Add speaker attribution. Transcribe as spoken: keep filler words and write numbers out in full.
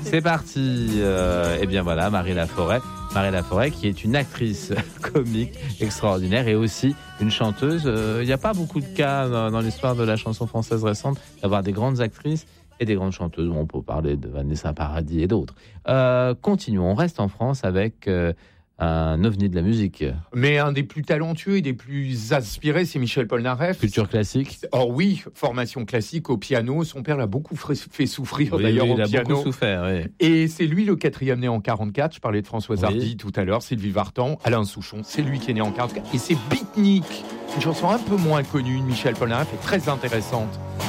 Speaker 1: C'est parti. Euh, et bien voilà, Marie Laforêt. Marie Laforêt qui est une actrice comique extraordinaire et aussi une chanteuse. Il euh, n'y a pas beaucoup de cas dans, dans l'histoire de la chanson française récente d'avoir des grandes actrices et des grandes chanteuses. On peut parler de Vanessa Paradis et d'autres. Euh, continuons, on reste en France avec... Euh, un ovni de la musique.
Speaker 2: Mais un des plus talentueux et des plus inspirés, c'est Michel Polnareff.
Speaker 1: Culture classique.
Speaker 2: Oh oui, formation classique au piano. Son père l'a beaucoup fait souffrir
Speaker 1: oui,
Speaker 2: d'ailleurs
Speaker 1: oui,
Speaker 2: au
Speaker 1: il a
Speaker 2: piano.
Speaker 1: beaucoup souffert, oui.
Speaker 2: Et c'est lui le quatrième né en quarante-quatre. Je parlais de Françoise Hardy
Speaker 1: oui.
Speaker 2: tout à l'heure, Sylvie Vartan, Alain Souchon. C'est lui qui est né en quarante-quatre. Et c'est Beatnik, une chanson un peu moins connue de Michel Polnareff et très intéressante.